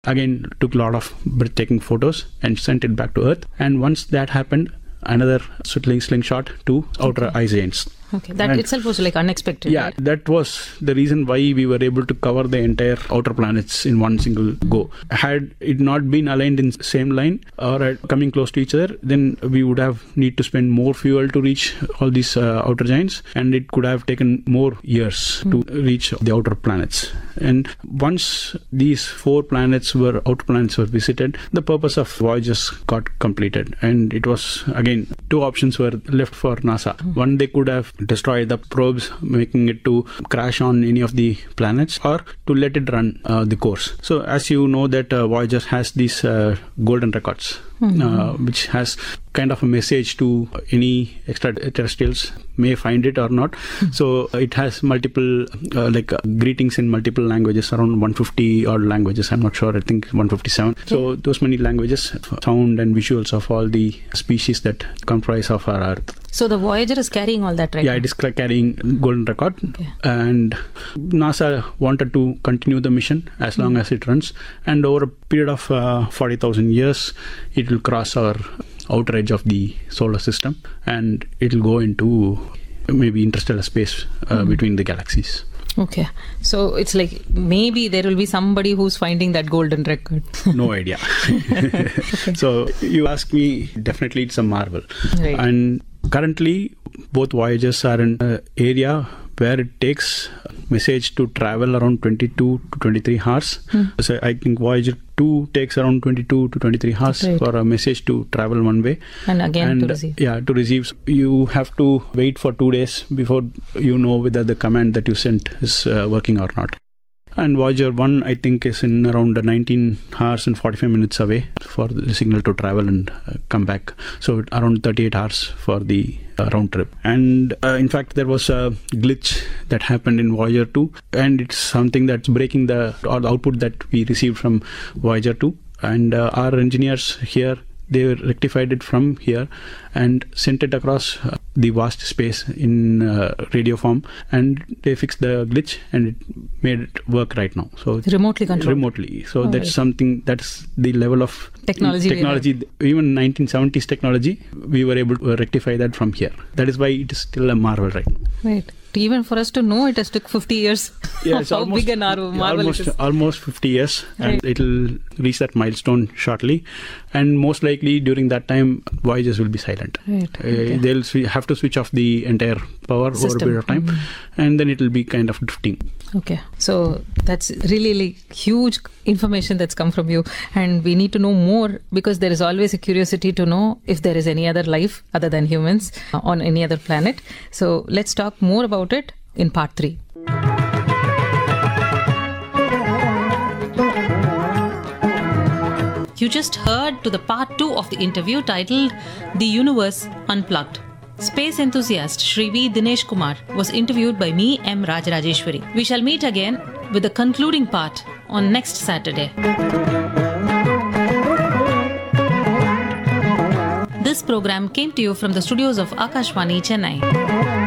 again took a lot of breathtaking photos and sent it back to Earth. And once that happened, another slingshot to outer ice giants. Okay, that itself was like unexpected. Yeah, right? that was the reason why we were able to cover the entire outer planets in one single go. Had it not been aligned in same line or coming close to each other, then we would have need to spend more fuel to reach all these outer giants, and it could have taken more years to reach the outer planets. And once these 4 outer planets were visited, the purpose of Voyagers got completed. And it was, again, 2 options were left for NASA. One, they could have destroy the probes, making it to crash on any of the planets, or to let it run the course. So as you know that Voyager has these golden records, which has kind of a message to any extraterrestrials, may find it or not. So it has multiple greetings in multiple languages, around 150 odd languages. I'm not sure, I think 157. So those many languages, sound and visuals of all the species that comprise of our Earth. So the Voyager is carrying all that, right? Yeah, it is carrying golden record. Okay. And NASA wanted to continue the mission as long as it runs. And over a period of 40,000 years, it will cross our outer edge of the solar system, and it will go into maybe interstellar space between the galaxies. Okay, so it's like maybe there will be somebody who's finding that golden record. No idea. Okay. So you ask me, definitely it's a marvel. Right. And currently both Voyagers are in an area where it takes message to travel around 22 to 23 hours. So I think Voyager 2 takes around 22 to 23 hours for a message to travel one way. And again to receive. Yeah, to receive. You have to wait for 2 days before you know whether the command that you sent is working or not. And Voyager 1, I think, is in around 19 hours and 45 minutes away for the signal to travel and come back. So around 38 hours for the round trip. And in fact, there was a glitch that happened in Voyager 2, and it's something that's breaking the output that we received from Voyager 2. And our engineers here, they rectified it from here and sent it across the vast space in radio form, and they fixed the glitch and it made it work right now. So remotely controlled. Remotely. So that's something, that's the level of technology. Even 1970s technology, we were able to rectify that from here. That is why it is still a marvel right now. Right. Even for us to know, it has took 50 years. Yeah, it's how big a marvel it is. Almost 50 years, and it will reach that milestone shortly. And most likely during that time, Voyagers will be silent. Right. They'll have to switch off the entire power over a period of time, and then it will be kind of drifting. Okay, so that's really huge information that's come from you, and we need to know more, because there is always a curiosity to know if there is any other life other than humans on any other planet. So let's talk more about it in part 3. You just heard to the part 2 of the interview titled The Universe Unplugged. Space enthusiast Shri V. Dinesh Kumar was interviewed by me, M. Rajarajeshwari. We shall meet again with the concluding part on next Saturday. This program came to you from the studios of Akashvani, Chennai.